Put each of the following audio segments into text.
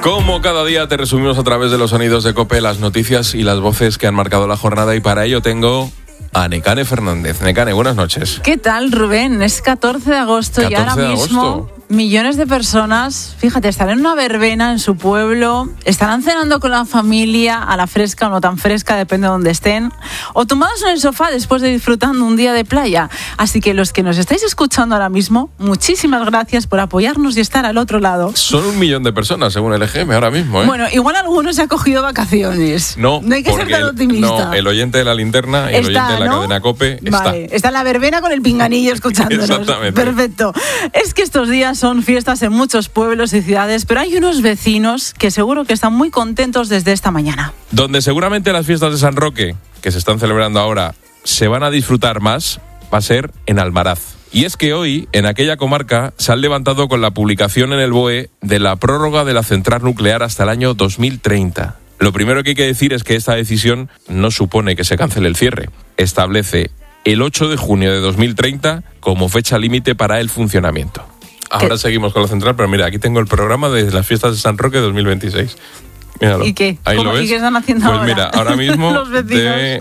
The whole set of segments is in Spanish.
Como cada día te resumimos a través de los sonidos de COPE las noticias y las voces que han marcado la jornada, y para ello tengo a Nekane Fernández. Nekane, buenas noches. ¿Qué tal, Rubén? Es 14 de agosto y ahora mismo millones de personas, fíjate, están en una verbena en su pueblo, estarán cenando con la familia, a la fresca o no tan fresca, depende de donde estén, o tumbados en el sofá después de disfrutando un día de playa. Así que los que nos estáis escuchando ahora mismo, muchísimas gracias por apoyarnos y estar al otro lado. Son 1 millón de personas, según el EGM, ahora mismo, ¿eh? Bueno, igual algunos se ha cogido vacaciones. No hay que ser tan optimista. No, el oyente de la linterna y el oyente de la cadena COPE está en la verbena con el pinganillo escuchándonos. Exactamente. Perfecto. Es que estos días son fiestas en muchos pueblos y ciudades, pero hay unos vecinos que seguro que están muy contentos desde esta mañana. Donde seguramente las fiestas de San Roque, que se están celebrando ahora, se van a disfrutar más, va a ser en Almaraz. Y es que hoy, en aquella comarca, se han levantado con la publicación en el BOE de la prórroga de la central nuclear hasta el año 2030. Lo primero que hay que decir es que esta decisión no supone que se cancele el cierre. Establece el 8 de junio de 2030 como fecha límite para el funcionamiento. Ahora seguimos con la central, pero mira, aquí tengo el programa de las fiestas de San Roque 2026. Míralo. ¿Y qué? Ahí lo ves. ¿Y qué están haciendo ahora? Pues mira, ahora mismo los vecinos.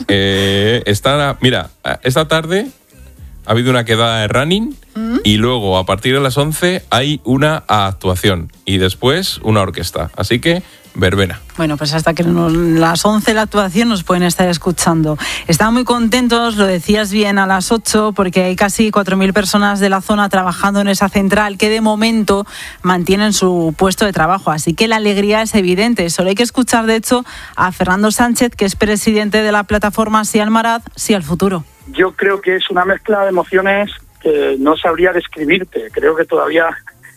mira, esta tarde ha habido una quedada de running y luego a partir de las 11 hay una actuación y después una orquesta. Así que verbena. Bueno, pues hasta que las 11 la actuación nos pueden estar escuchando. Están muy contentos, lo decías bien, a las 8, porque hay casi 4.000 personas de la zona trabajando en esa central que de momento mantienen su puesto de trabajo. Así que la alegría es evidente. Solo hay que escuchar, de hecho, a Fernando Sánchez, que es presidente de la plataforma Sí Almaraz, Sí al Futuro. Yo creo que es una mezcla de emociones que no sabría describirte. Creo que todavía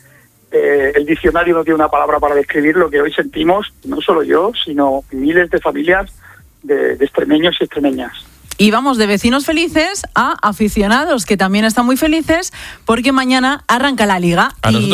el diccionario no tiene una palabra para describir lo que hoy sentimos, no solo yo, sino miles de familias de extremeños y extremeñas. Y vamos de vecinos felices a aficionados, que también están muy felices porque mañana arranca la Liga. A nosotros